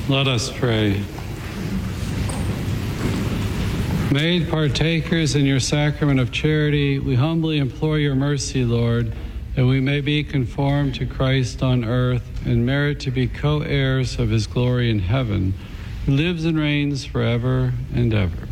Let us pray. Made partakers in your sacrament of charity, we humbly implore your mercy, Lord, that we may be conformed to Christ on earth and merit to be co-heirs of his glory in heaven, who lives and reigns forever and ever.